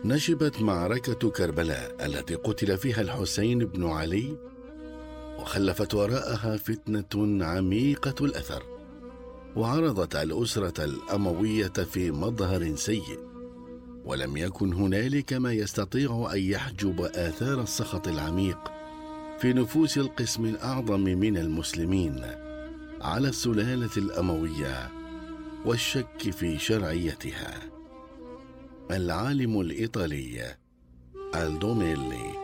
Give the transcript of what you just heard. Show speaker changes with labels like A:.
A: نشبت معركة كربلاء التي قتل فيها الحسين بن علي، وخلفت وراءها فتنة عميقة الأثر، وعرضت الأسرة الأموية في مظهر سيء، ولم يكن هنالك ما يستطيع أن يحجب آثار السخط العميق في نفوس القسم الأعظم من المسلمين على السلالة الأموية والشك في شرعيتها. العالم الإيطالي ألدو ميلي.